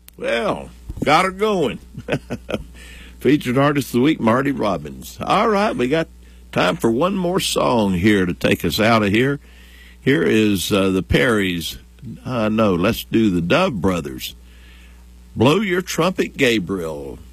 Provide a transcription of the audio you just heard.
Well, got her going. Featured artist of the week, Marty Robbins. All right, we got time for one more song here to take us out of here. Here is the Perrys. No, let's do the Dove Brothers. Blow Your Trumpet, Gabriel.